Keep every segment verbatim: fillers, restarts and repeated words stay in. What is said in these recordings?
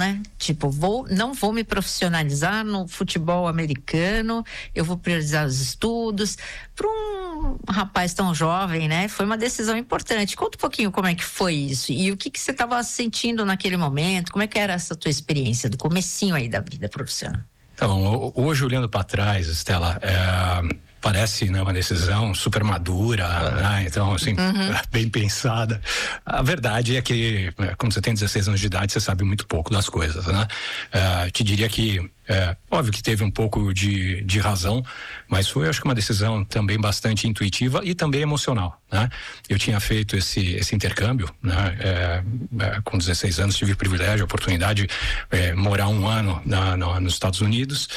né? Tipo, vou, não vou me profissionalizar no futebol americano, eu vou priorizar os estudos. Para um rapaz tão jovem, né? Foi uma decisão importante. Conta um pouquinho como é que foi isso e o que que você estava sentindo naquele momento, como é que era essa tua experiência do comecinho aí da vida profissional? Então, hoje olhando para trás, Estela, é... parece, né, uma decisão super madura, é. né? Então, assim, uhum. bem pensada. A verdade é que, quando você tem dezesseis anos de idade, você sabe muito pouco das coisas, né? Uh, te diria que, é, óbvio que teve um pouco de, de razão, mas foi, acho que, uma decisão também bastante intuitiva e também emocional, né? Eu tinha feito esse, esse intercâmbio, né? É, é, com dezesseis anos, tive o privilégio, a oportunidade de é, morar um ano na, na, nos Estados Unidos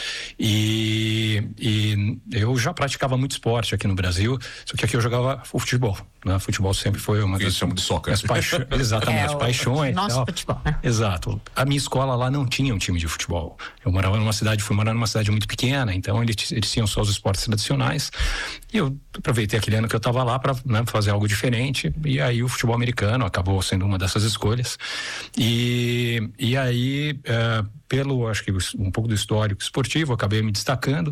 e, e eu já praticava muito esporte aqui no Brasil, só que aqui eu jogava futebol, né? Futebol sempre foi uma das de soccer. minhas paixões, exatamente, é, as paixões. Nosso tal. Futebol, né? Exato. A minha escola lá não tinha um time de futebol. Eu morava numa cidade, fui morar numa cidade muito pequena, então eles, eles tinham só os esportes tradicionais. E eu aproveitei aquele ano que eu estava lá para, né, fazer algo diferente. E aí o futebol americano acabou sendo uma dessas escolhas. E, e aí, é, pelo, acho que um pouco do histórico esportivo, eu acabei me destacando.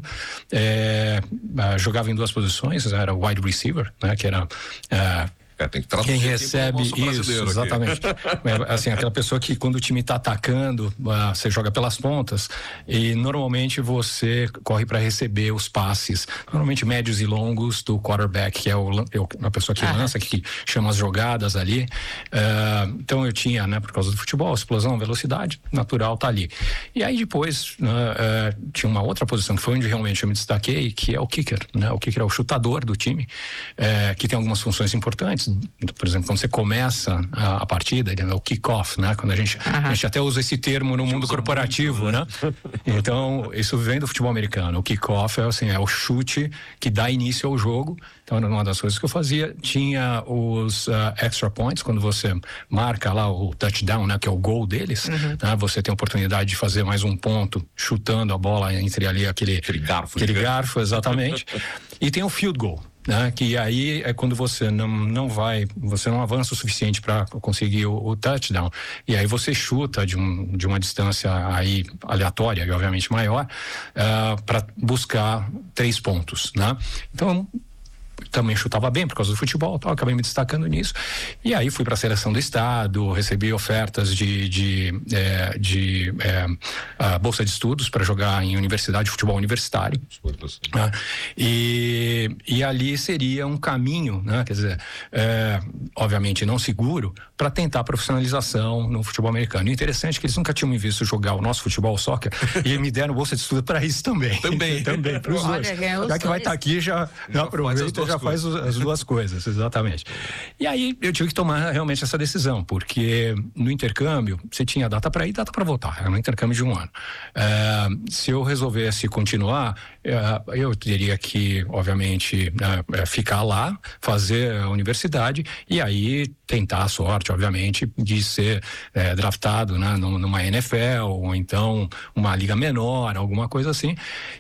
É, jogava em duas posições, era wide receiver, né, que era é, É, tem que quem recebe isso, exatamente. É, assim, aquela pessoa que quando o time está atacando, uh, você joga pelas pontas e normalmente você corre para receber os passes, normalmente médios e longos do quarterback, que é o, a pessoa que ah. lança, que chama as jogadas ali. Uh, então eu tinha, né, por causa do futebol, explosão, velocidade, natural tá ali. E aí depois uh, uh, tinha uma outra posição que foi onde realmente eu me destaquei, que é o kicker, né? O kicker é o chutador do time, uh, que tem algumas funções importantes. Por exemplo, quando você começa a, a partida, é o kick-off, né? Quando a gente, a gente até usa esse termo no mundo corporativo, né? Então, isso vem do futebol americano. O kick-off é, assim, é o chute que dá início ao jogo. Então, uma das coisas que eu fazia, tinha os uh, extra points, quando você marca lá o touchdown, né? Que é o gol deles, uhum. né? Você tem a oportunidade de fazer mais um ponto, chutando a bola entre ali aquele, aquele garfo. Aquele garfo, exatamente. E tem o field goal, né? Que aí é quando você não, não vai, você não avança o suficiente para conseguir o, o touchdown, e aí você chuta de, um, de uma distância aí aleatória e obviamente maior, uh, para buscar três pontos, né? Então também chutava bem por causa do futebol, tal, acabei me destacando nisso. E aí fui para a seleção do estado, recebi ofertas de de, é, de é, a bolsa de estudos para jogar em universidade, de futebol universitário. Né? E, e ali seria um caminho, né? Quer dizer, é, obviamente não seguro, para tentar profissionalização no futebol americano. E interessante que eles nunca tinham me visto jogar o nosso futebol, o soccer, e me deram bolsa de estudo para isso também. Também. também, para os dois. Já que vai estar tá aqui, já, já aproveita, já faz as duas coisas, exatamente. E aí eu tive que tomar realmente essa decisão, porque no intercâmbio você tinha data para ir, data para voltar, era um intercâmbio de um ano. É, se eu resolvesse continuar, é, eu teria que, obviamente, é, ficar lá, fazer a universidade e aí tentar a sorte, obviamente, de ser é, draftado, né, numa N F L ou então uma liga menor, alguma coisa assim.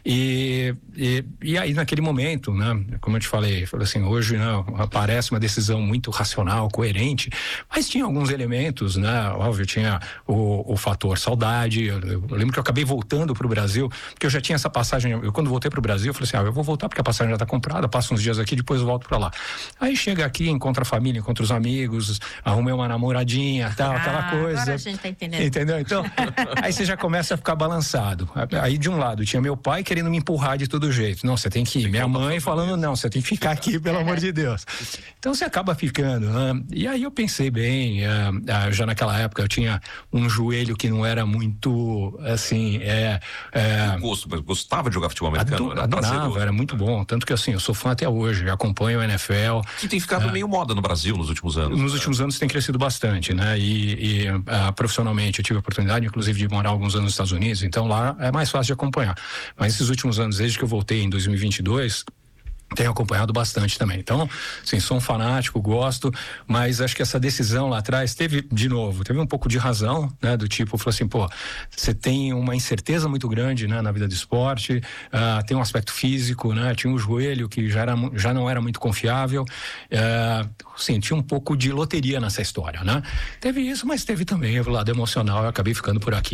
E, e, e aí naquele momento, né, como eu te falei, falei assim, hoje, né, parece uma decisão muito racional, coerente, mas tinha alguns elementos, né, óbvio, tinha o, o fator saudade. Eu, eu lembro que eu acabei voltando para o Brasil, porque eu já tinha essa passagem. Eu, quando voltei para o Brasil, eu falei assim, ah, eu vou voltar porque a passagem já está comprada, passo uns dias aqui, depois eu volto para lá. Aí chega aqui, encontra a família, encontra os amigos, arrumei uma namoradinha, tal, ah, aquela coisa. Agora a gente tá entendendo. Entendeu? Então, aí você já começa a ficar balançado. Aí de um lado tinha meu pai querendo me empurrar de todo jeito. Não, você tem que ir. Minha mãe falando, não, você tem que ficar aqui, pelo amor de Deus. Então você acaba ficando, né? E aí eu pensei bem, uh, uh, já naquela época eu tinha um joelho que não era muito, assim, é... é Gosto, gostava de jogar futebol americano? Ador, adorava, era muito bom. Tanto que, assim, eu sou fã até hoje, acompanho o N F L. Que tem ficado uh, meio moda no Brasil nos últimos anos. Nos últimos anos tem crescido bastante, né? E, e uh, profissionalmente eu tive a oportunidade, inclusive, de morar alguns anos nos Estados Unidos, então lá é mais fácil de acompanhar. Mas esses últimos anos, desde que eu voltei em dois mil e vinte e dois, tenho acompanhado bastante também. Então, sim, sou um fanático, gosto, mas acho que essa decisão lá atrás teve, de novo, teve um pouco de razão, né? Do tipo, falou assim, pô, você tem uma incerteza muito grande, né? Na vida do esporte, uh, tem um aspecto físico, né? Tinha um joelho que já, era, já não era muito confiável, uh, sim, tinha um pouco de loteria nessa história, né? Teve isso, mas teve também o lado emocional, eu acabei ficando por aqui.